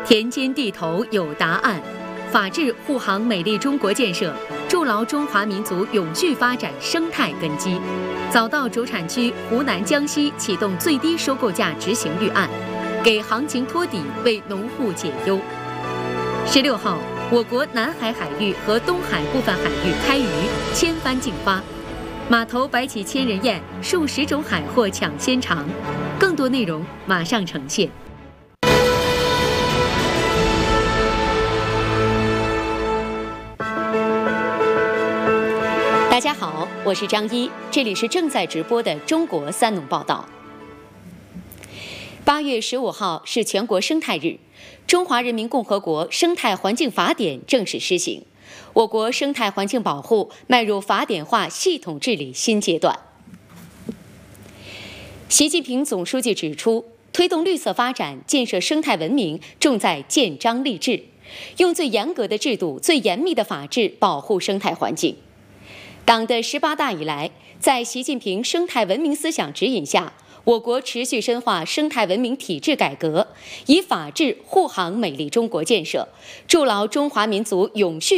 田间地头有答案，法治护航美丽中国建设，筑牢中华民族永续发展生态根基。早稻主产区湖南江西启动最低收购价执行预案，给行情托底，为农户解忧。16号，我国南海海域和东海部分海域开渔，千帆竞发，码头摆起千人宴，数十种海货抢先尝。更多内容马上呈现。大家好，我是张一，这里是正在直播的中国三农报道。8月15号是全国生态日，中华人民共和国生态环境法典正式施行，我国生态环境保护迈入法典化系统治理新阶段。习近平总书记指出，推动绿色发展、建设生态文明，重在建章立制，用最严格的制度、最严密的法治保护生态环境。党的18大以来，在习近平生态文明思想指引下，我国持续深化生态文明体制改革，以法治护航美丽中国建设，筑牢中华民族永续